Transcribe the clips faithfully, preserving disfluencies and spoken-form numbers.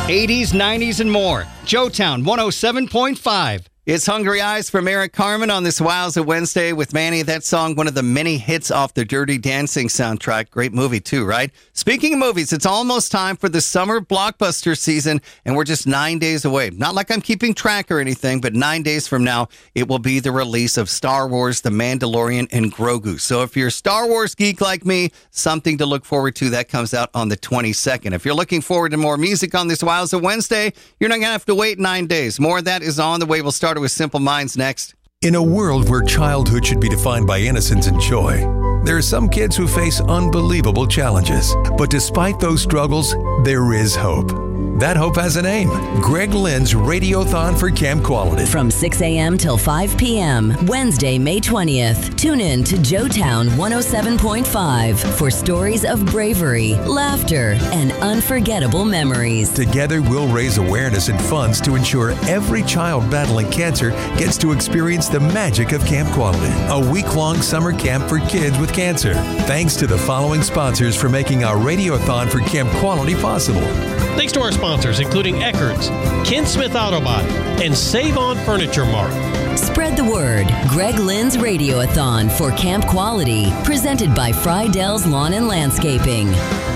eighties, nineties, and more. Joetown one oh seven point five. It's Hungry Eyes from Eric Carmen on this Wowza Wednesday with Manny. That song, one of the many hits off the Dirty Dancing soundtrack. Great movie, too, right? Speaking of movies, it's almost time for the summer blockbuster season, and we're just nine days away. Not like I'm keeping track or anything, but nine days from now, it will be the release of Star Wars, The Mandalorian, and Grogu. So if you're a Star Wars geek like me, something to look forward to. That comes out on the twenty-second. If you're looking forward to more music on this Wowza Wednesday, you're not going to have to wait nine days. More of that is on the way. We'll start with Simple Minds next. In a world where childhood should be defined by innocence and joy, there are some kids who face unbelievable challenges. But despite those struggles, there is hope. That hope has a name. Greg Lynn's Radiothon for Camp Quality. From six a.m. till five p.m., Wednesday, May twentieth. Tune in to Joetown one oh seven point five for stories of bravery, laughter, and unforgettable memories. Together, we'll raise awareness and funds to ensure every child battling cancer gets to experience the magic of Camp Quality, a week-long summer camp for kids with cancer. Thanks to the following sponsors for making our Radiothon for Camp Quality possible. Thanks to our sponsors, including Eckerd's, Ken Smith Autobot, and Save On Furniture Mart. Spread the word. Greg Lynn's Radiothon for Camp Quality, presented by Frydell's Lawn and Landscaping.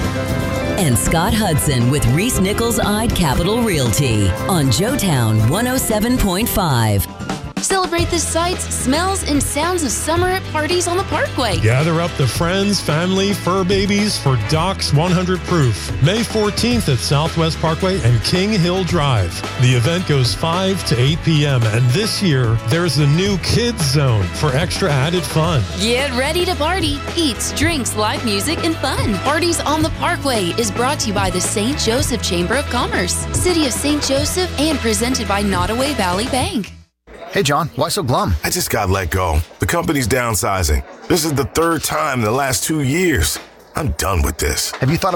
And Scott Hudson with Reese Nichols Eyed Capital Realty on Joetown one oh seven point five. Celebrate the sights, smells, and sounds of summer at parties on the Parkway. Gather up the friends, family, fur babies for Doc's one hundred Proof. May fourteenth at Southwest Parkway and King Hill Drive. The event goes five to eight p.m. and this year, there's a new Kids Zone for extra added fun. Get ready to party. Eats, drinks, live music, and fun. Parties on the Parkway is brought to you by the Saint Joseph Chamber of Commerce, City of Saint Joseph, and presented by Nottoway Valley Bank. Hey, John, why so glum? I just got let go. The company's downsizing. This is the third time in the last two years. I'm done with this. Have you thought